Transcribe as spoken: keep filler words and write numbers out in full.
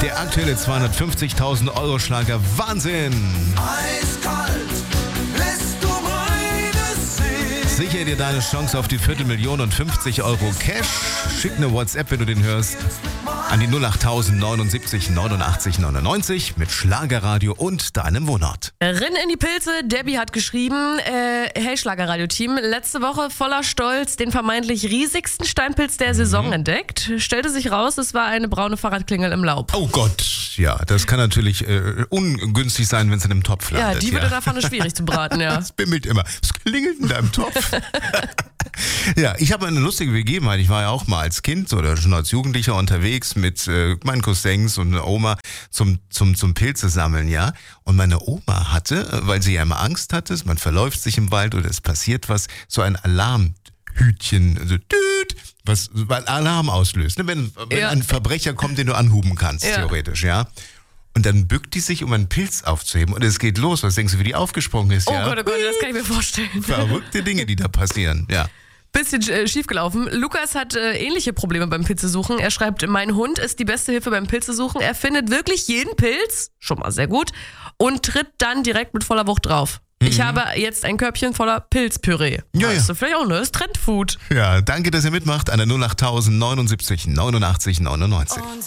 Der aktuelle zweihundertfünfzigtausend Euro Schlager. Wahnsinn! Eiskalt lässt du meines Sehen. Sicher dir deine Chance auf die Viertelmillion und fünfzig Euro Cash. Schick eine WhatsApp, wenn du den hörst, an die null achttausend neunundsiebzig neunundachtzig neunundneunzig mit Schlagerradio und deinem Wohnort. Rinn in die Pilze. Debbie hat geschrieben, äh, hey Schlagerradio-Team, letzte Woche voller Stolz den vermeintlich riesigsten Steinpilz der Saison mhm. entdeckt. Stellte sich raus, es war eine braune Fahrradklingel im Laub. Oh Gott, ja, das kann natürlich äh, ungünstig sein, wenn es in einem Topf landet. Ja, die würde ja. davon schwierig zu braten, ja. Das bimmelt immer. Was klingelt in deinem Topf? Ja, ich habe eine lustige Begebenheit. Ich war ja auch mal als Kind oder schon als Jugendlicher unterwegs mit äh, meinen Cousins und einer Oma zum, zum, zum Pilze sammeln, ja. Und meine Oma hatte, weil sie ja immer Angst hatte, man verläuft sich im Wald oder es passiert was, so ein Alarmhütchen, also düt, was weil Alarm auslöst. Ne? Wenn, wenn ja. ein Verbrecher kommt, den du anhuben kannst, ja. theoretisch, ja. Und dann bückt die sich, um einen Pilz aufzuheben. Und es geht los. Was denkst du, wie die aufgesprungen ist? Oh ja? Gott, oh Gott, das kann ich mir vorstellen. Verrückte Dinge, die da passieren, ja. Bisschen äh, schiefgelaufen. Lukas hat äh, ähnliche Probleme beim Pilzesuchen. Er schreibt, mein Hund ist die beste Hilfe beim Pilzesuchen. Er findet wirklich jeden Pilz, schon mal sehr gut, und tritt dann direkt mit voller Wucht drauf. Mhm. Ich habe jetzt ein Körbchen voller Pilzpüree. Ja, weißt ja. du vielleicht auch, ne? Das ist Trendfood. Ja, danke, dass ihr mitmacht an der null achttausend neunundsiebzig neunundachtzig neunundneunzig.